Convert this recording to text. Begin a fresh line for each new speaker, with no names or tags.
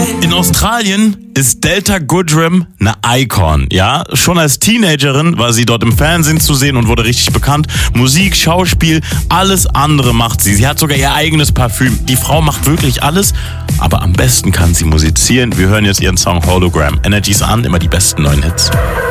In Australien ist Delta Goodrem eine Icon, ja? Schon als Teenagerin war sie dort im Fernsehen zu sehen und wurde richtig bekannt. Musik, Schauspiel, alles andere macht sie. Sie hat sogar ihr eigenes Parfüm. Die Frau macht wirklich alles, aber am besten kann sie musizieren. Wir hören jetzt ihren Song Hologram. Energy's an, immer die besten neuen Hits.